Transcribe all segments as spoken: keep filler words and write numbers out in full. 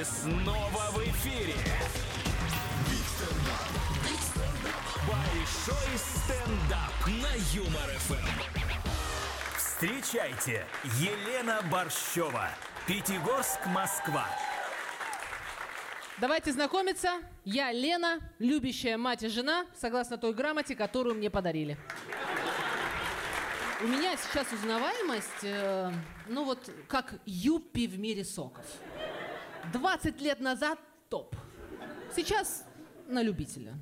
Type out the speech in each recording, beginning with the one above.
Мы снова в эфире. Большой стендап на Юмор эф эм. Встречайте, Елена Борщева, Пятигорск, Москва. Давайте знакомиться. Я Лена, любящая мать и жена, согласно той грамоте, которую мне подарили. У меня сейчас узнаваемость, э, ну вот, как юппи в мире соков. двадцать лет назад топ. Сейчас на любителя.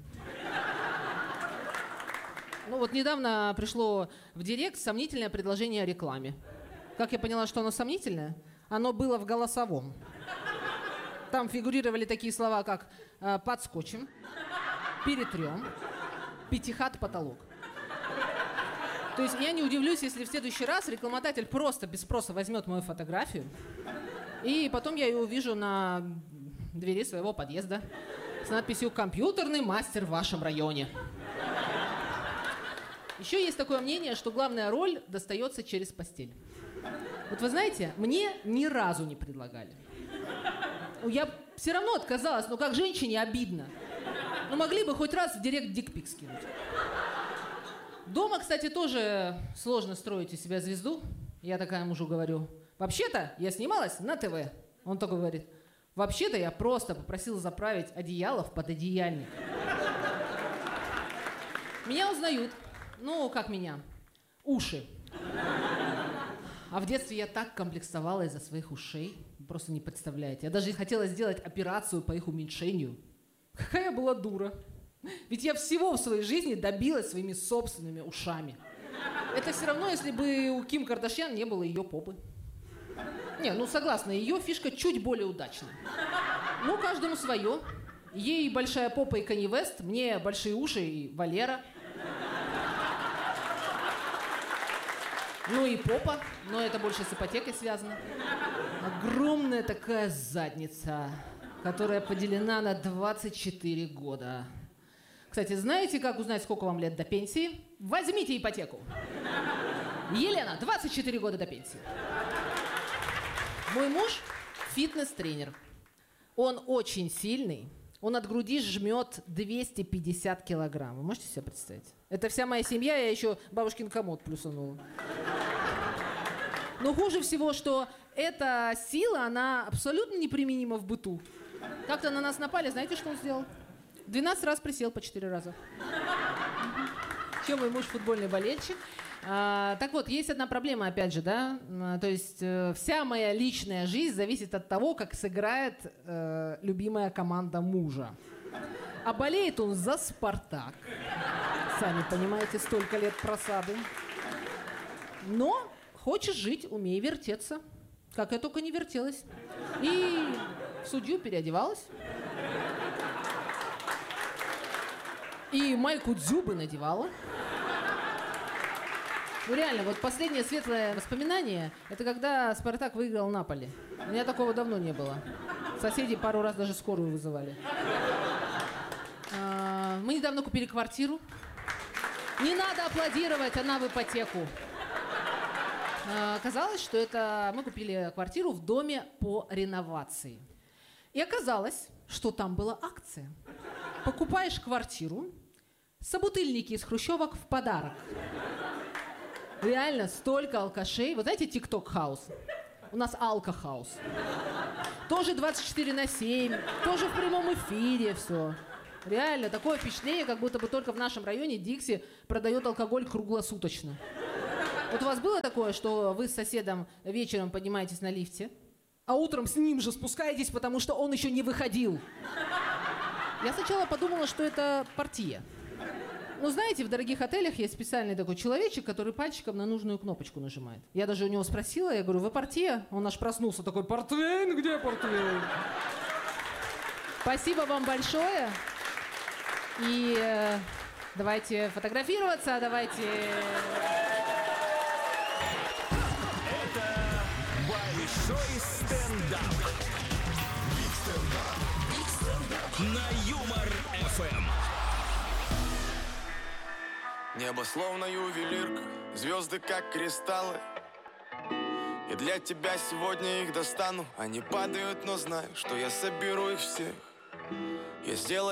Ну вот недавно пришло в директ сомнительное предложение о рекламе. Как я поняла, что оно сомнительное? Оно было в голосовом. Там фигурировали такие слова, как э, «подскочим», «перетрем», «пятихат потолок». То есть я не удивлюсь, если в следующий раз рекламодатель просто без спроса возьмет мою фотографию, и потом я ее увижу на двери своего подъезда с надписью «Компьютерный мастер в вашем районе». Еще есть такое мнение, что главная роль достается через постель. Вот вы знаете, мне ни разу не предлагали. Я все равно отказалась, но как женщине обидно. Ну могли бы хоть раз в директ дикпик скинуть. Дома, кстати, тоже сложно строить из себя звезду. Я такая мужу говорю: вообще-то я снималась на ТВ. Он только говорит: вообще-то я просто попросила заправить одеяло в пододеяльник. Меня узнают. Ну, как меня? Уши. А в детстве я так комплексовала из-за своих ушей. Вы просто не представляете. Я даже хотела сделать операцию по их уменьшению. Какая я была дура. Ведь я всего в своей жизни добилась своими собственными ушами. Это все равно, если бы у Ким Кардашьян не было ее попы. Не, ну согласна, ее фишка чуть более удачная. Ну, каждому свое. Ей большая попа и Канье Вест, мне большие уши и Валера. Ну и попа, но это больше с ипотекой связано. Огромная такая задница, которая поделена на двадцать четыре года. Кстати, знаете, как узнать, сколько вам лет до пенсии? Возьмите ипотеку. Елена, двадцать четыре года до пенсии. Мой муж фитнес-тренер. Он очень сильный. Он от груди жмет двести пятьдесят килограмм. Вы можете себе представить? Это вся моя семья, я еще бабушкин комод плюсанула. Но хуже всего, что эта сила, она абсолютно неприменима в быту. Как-то на нас напали, знаете, что он сделал? двенадцать раз присел по четыре раза. Еще мой муж футбольный болельщик. А, так вот, есть одна проблема, опять же, да, а, то есть э, вся моя личная жизнь зависит от того, как сыграет э, любимая команда мужа. А болеет он за «Спартак». Сами понимаете, столько лет просады. Но хочешь жить, умей вертеться. Как я только не вертелась. И в судью переодевалась. И майку Дзюбы надевала. Ну реально, вот последнее светлое воспоминание, это когда «Спартак» выиграл Наполи. У меня такого давно не было. Соседи пару раз даже скорую вызывали. А, мы недавно купили квартиру. Не надо аплодировать, она в ипотеку. А, оказалось, что это мы купили квартиру в доме по реновации. И оказалось, что там была акция. Покупаешь квартиру, собутыльники из хрущевок в подарок. Реально, столько алкашей. Вот знаете, тикток-хаус? У нас алко-хаус. Тоже двадцать четыре на семь, тоже в прямом эфире все. Реально, такое впечатление, как будто бы только в нашем районе Дикси продает алкоголь круглосуточно. Вот у вас было такое, что вы с соседом вечером поднимаетесь на лифте, а утром с ним же спускаетесь, потому что он еще не выходил? Я сначала подумала, что это партия. Ну, знаете, в дорогих отелях есть специальный такой человечек, который пальчиком на нужную кнопочку нажимает. Я даже у него спросила, я говорю: вы партия? Он аж проснулся такой: портвейн, где портвейн? Спасибо вам большое. И э, давайте фотографироваться, давайте... Это большой стендап. На Юмор эф эм. Небо словно ювелирка, звезды как кристаллы. И для тебя сегодня их достану. Они падают, но знаю, что я соберу их всех. Я сделаю